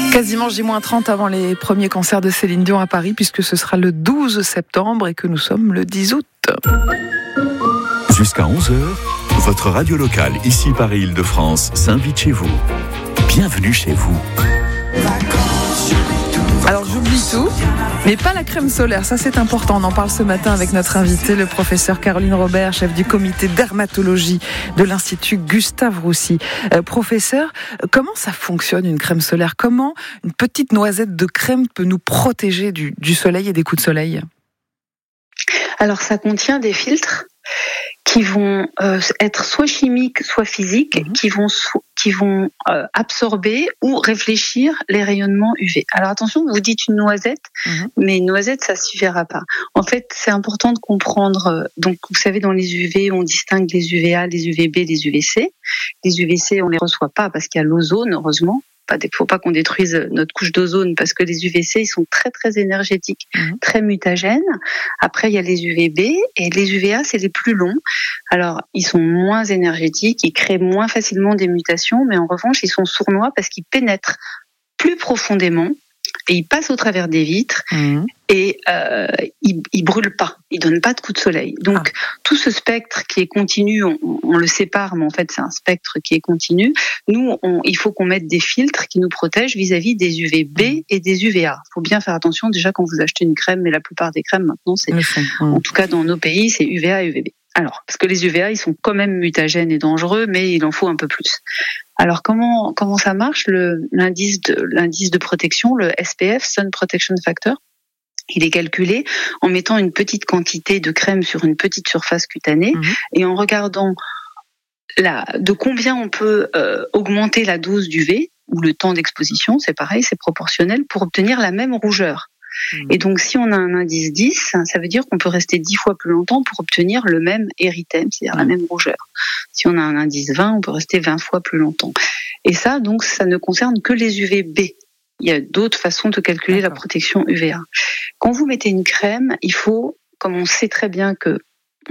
Quasiment J-30 avant les premiers concerts de Céline Dion à Paris, puisque ce sera le 12 septembre et que nous sommes le 10 août. Jusqu'à 11h, votre radio locale, ici Paris-Île-de-France, s'invite chez vous. Bienvenue chez vous. Alors j'oublie tout, mais pas la crème solaire, ça c'est important. On en parle ce matin avec notre invité, le professeur Caroline Robert, chef du comité dermatologie de l'Institut Gustave Roussy. Professeur, comment ça fonctionne une crème solaire ? Comment une petite noisette de crème peut nous protéger du soleil et des coups de soleil ? Alors ça contient des filtres qui vont être soit chimiques, soit physiques, qui vont absorber ou réfléchir les rayonnements UV. Alors attention, vous dites une noisette, mais une noisette, ça suffira pas. En fait, c'est important de comprendre. Donc, vous savez, dans les UV, on distingue les UVA, les UVB, les UVC. Les UVC, on les reçoit pas parce qu'il y a l'ozone, heureusement. Il faut pas qu'on détruise notre couche d'ozone parce que les UVC, ils sont très très énergétiques, très mutagènes. Après, il y a les UVB et les UVA, c'est les plus longs. Alors, ils sont moins énergétiques, ils créent moins facilement des mutations, mais en revanche, ils sont sournois parce qu'ils pénètrent plus profondément et ils passent au travers des vitres et ils brûlent pas, ils donnent pas de coups de soleil. Donc tout ce spectre qui est continu, on le sépare, mais en fait c'est un spectre qui est continu. Nous, il faut qu'on mette des filtres qui nous protègent vis-à-vis des UVB et des UVA. Il faut bien faire attention déjà quand vous achetez une crème, mais la plupart des crèmes maintenant, c'est en tout cas dans nos pays, c'est UVA et UVB. Alors, parce que les UVA, ils sont quand même mutagènes et dangereux, mais il en faut un peu plus. Alors, comment ça marche l'indice de protection, le SPF, Sun Protection Factor? Il est calculé en mettant une petite quantité de crème sur une petite surface cutanée et en regardant de combien on peut augmenter la dose d'UV ou le temps d'exposition, c'est pareil, c'est proportionnel pour obtenir la même rougeur. Et donc, si on a un indice 10, ça veut dire qu'on peut rester 10 fois plus longtemps pour obtenir le même érythème, c'est-à-dire la même rougeur. Si on a un indice 20, on peut rester 20 fois plus longtemps. Et ça, donc, ça ne concerne que les UVB. Il y a d'autres façons de calculer la protection UVA. Quand vous mettez une crème, il faut, comme on sait très bien que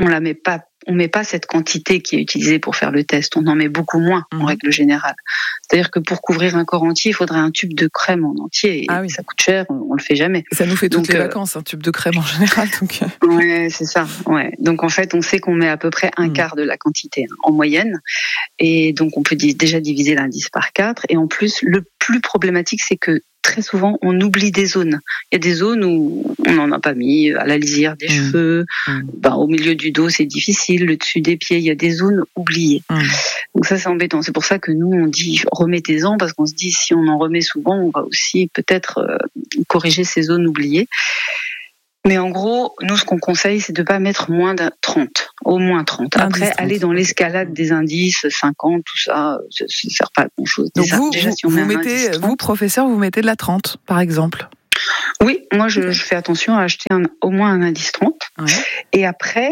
on met pas cette quantité qui est utilisée pour faire le test. On en met beaucoup moins, en règle générale. C'est-à-dire que pour couvrir un corps entier, il faudrait un tube de crème en entier. Et ça coûte cher, on le fait jamais. Ça nous fait toutes les vacances, un tube de crème en général. Donc... Ouais, c'est ça. Ouais. Donc en fait, on sait qu'on met à peu près un quart de la quantité en moyenne. Et donc on peut déjà diviser l'indice par 4. Et en plus, le plus problématique, c'est que très souvent, on oublie des zones. Il y a des zones où on n'en a pas mis, à la lisière des cheveux, au milieu du dos, c'est difficile, le dessus des pieds, il y a des zones oubliées. Donc ça, c'est embêtant. C'est pour ça que nous, on dit remettez-en, parce qu'on se dit, si on en remet souvent, on va aussi peut-être corriger ces zones oubliées. Mais en gros, nous, ce qu'on conseille, c'est de ne pas mettre moins de 30, au moins 30. Après, aller dans l'escalade des indices, 50, tout ça ne sert pas à grand-chose. Donc vous, professeur, vous mettez de la 30, par exemple ? Oui, moi je fais attention à acheter au moins un indice 30. Et après,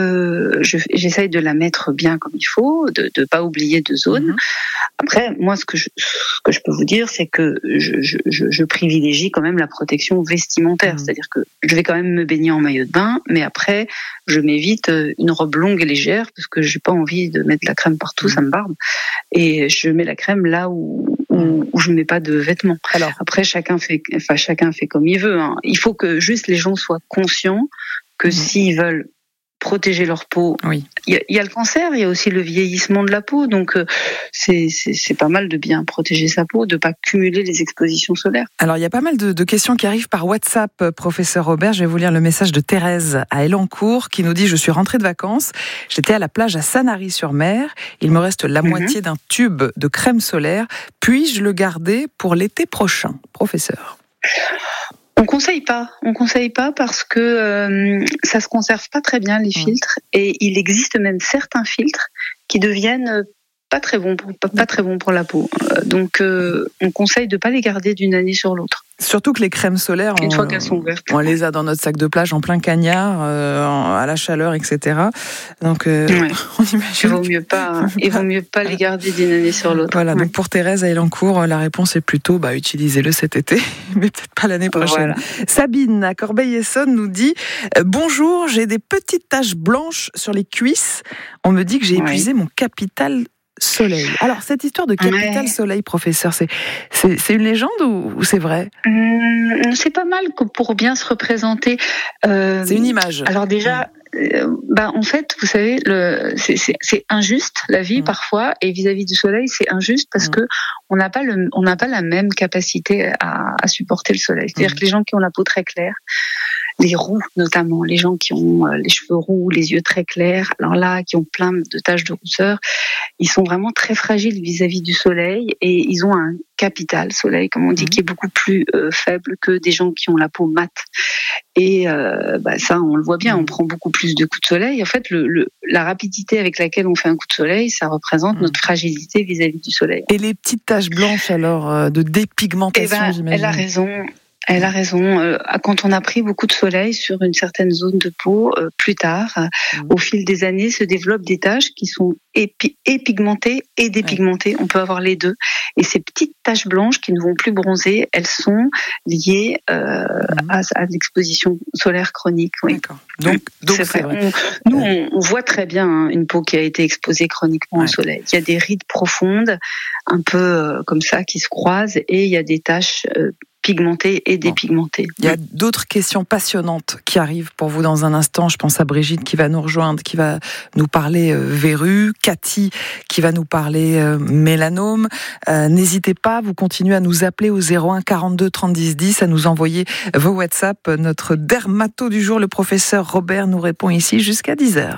j'essaye de la mettre bien comme il faut, de ne pas oublier de zone. Après, moi, ce que je peux vous dire, c'est que je privilégie quand même la protection vestimentaire. C'est-à-dire que je vais quand même me baigner en maillot de bain, mais après, je m'évite une robe longue et légère parce que j'ai pas envie de mettre de la crème partout, ça me barbe. Et je mets la crème là où je ne mets pas de vêtements. Alors, après, chacun fait comme il veut. Il faut que juste les gens soient conscients que s'ils veulent protéger leur peau, il y a le cancer, il y a aussi le vieillissement de la peau, donc c'est pas mal de bien protéger sa peau, de pas cumuler les expositions solaires. Alors il y a pas mal de questions qui arrivent par WhatsApp, professeur Robert. Je vais vous lire le message de Thérèse à Elancourt qui nous dit: je suis rentrée de vacances, j'étais à la plage à Sanary-sur-Mer, il me reste la moitié d'un tube de crème solaire, puis-je le garder pour l'été prochain, professeur? On conseille pas parce que ça se conserve pas très bien les filtres, et il existe même certains filtres qui deviennent pas très bons pour la peau. Donc on conseille de pas les garder d'une année sur l'autre. Surtout que les crèmes solaires, une fois qu'elles sont ouvertes, on les a dans notre sac de plage en plein cagnard, à la chaleur, etc. Donc, on imagine. Il vaut mieux pas les garder d'une année sur l'autre. Voilà. Donc pour Thérèse à Elancourt, la réponse est plutôt utilisez-le cet été, mais peut-être pas l'année prochaine. Voilà. Sabine à Corbeil-Essonnes nous dit: bonjour, j'ai des petites taches blanches sur les cuisses. On me dit que j'ai épuisé mon capital soleil. Alors, cette histoire de capitale soleil, professeur, c'est une légende ou c'est vrai? C'est pas mal pour bien se représenter. C'est une image. Alors déjà, en fait, vous savez, c'est injuste la vie parfois, et vis-à-vis du soleil, c'est injuste parce que on n'a pas la même capacité à supporter le soleil. C'est-à-dire que les gens qui ont la peau très claire, les roux notamment, les gens qui ont les cheveux roux, les yeux très clairs, alors là, qui ont plein de taches de rousseur, ils sont vraiment très fragiles vis-à-vis du soleil, et ils ont un capital soleil, comme on dit, qui est beaucoup plus faible que des gens qui ont la peau mate. Et ça, on le voit bien, on prend beaucoup plus de coups de soleil. En fait, la rapidité avec laquelle on fait un coup de soleil, ça représente notre fragilité vis-à-vis du soleil. Et les petites taches blanches, alors, de dépigmentation, j'imagine. Elle a raison. Elle a raison. Quand on a pris beaucoup de soleil sur une certaine zone de peau, plus tard, au fil des années, se développent des taches qui sont épigmentées et dépigmentées. On peut avoir les deux. Et ces petites taches blanches qui ne vont plus bronzer, elles sont liées à l'exposition solaire chronique. Oui. D'accord. Donc c'est vrai. On voit très bien une peau qui a été exposée chroniquement au soleil. Il y a des rides profondes, un peu comme ça, qui se croisent, et il y a des taches pigmentées et dépigmentées. Il y a d'autres questions passionnantes qui arrivent pour vous dans un instant. Je pense à Brigitte qui va nous rejoindre, qui va nous parler verrues, Cathy qui va nous parler mélanome. N'hésitez pas, vous continuez à nous appeler au 01 42 30 10 10, à nous envoyer vos WhatsApp. Notre dermato du jour, le professeur Robert, nous répond ici jusqu'à 10h.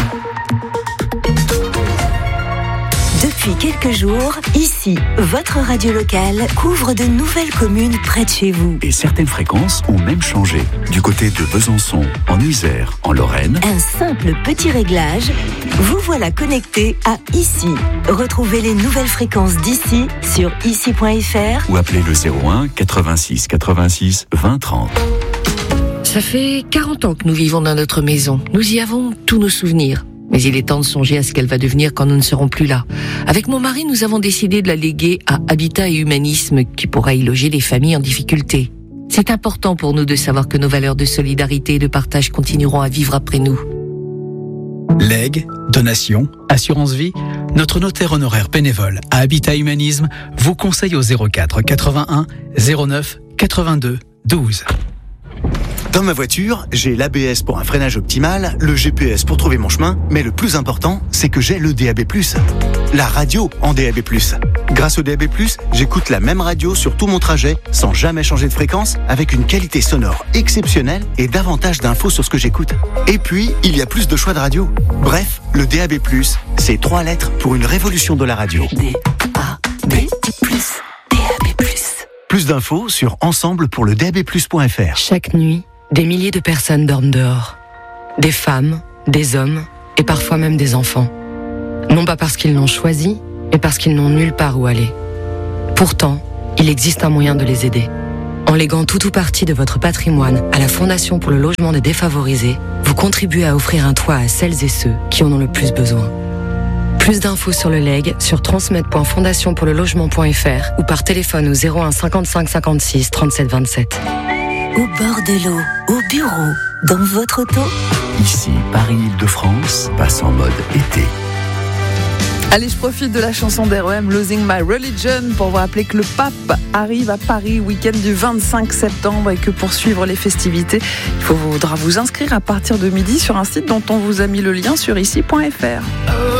Depuis quelques jours, ici, votre radio locale couvre de nouvelles communes près de chez vous. Et certaines fréquences ont même changé. Du côté de Besançon, en Isère, en Lorraine. Un simple petit réglage, vous voilà connecté à Ici. Retrouvez les nouvelles fréquences d'ici sur ici.fr Ou appelez le 01 86 86 20 30. Ça fait 40 ans que nous vivons dans notre maison. Nous y avons tous nos souvenirs. Mais il est temps de songer à ce qu'elle va devenir quand nous ne serons plus là. Avec mon mari, nous avons décidé de la léguer à Habitat et Humanisme, qui pourra y loger les familles en difficulté. C'est important pour nous de savoir que nos valeurs de solidarité et de partage continueront à vivre après nous. Legs, donations, assurance vie, notre notaire honoraire bénévole à Habitat Humanisme vous conseille au 04 81 09 82 12. Dans ma voiture, j'ai l'ABS pour un freinage optimal, le GPS pour trouver mon chemin, mais le plus important, c'est que j'ai le DAB+. La radio en DAB+. Grâce au DAB+, j'écoute la même radio sur tout mon trajet, sans jamais changer de fréquence, avec une qualité sonore exceptionnelle et davantage d'infos sur ce que j'écoute. Et puis, il y a plus de choix de radio. Bref, le DAB+, c'est 3 lettres pour une révolution de la radio. DAB+. Plus d'infos sur ensemblepourledabplus.fr. Chaque nuit, des milliers de personnes dorment dehors. Des femmes, des hommes et parfois même des enfants. Non pas parce qu'ils l'ont choisi, mais parce qu'ils n'ont nulle part où aller. Pourtant, il existe un moyen de les aider. En léguant tout ou partie de votre patrimoine à la Fondation pour le logement des défavorisés, vous contribuez à offrir un toit à celles et ceux qui en ont le plus besoin. Plus d'infos sur le legs sur transmet.fondationpourlelogement.fr ou par téléphone au 01 55 56 37 27. Au bord de l'eau, au bureau, dans votre auto. Ici, Paris-Île-de-France passe en mode été. Allez, je profite de la chanson d'REM, Losing My Religion, pour vous rappeler que le pape arrive à Paris week-end du 25 septembre et que pour suivre les festivités, il faudra vous inscrire à partir de midi sur un site dont on vous a mis le lien sur ici.fr.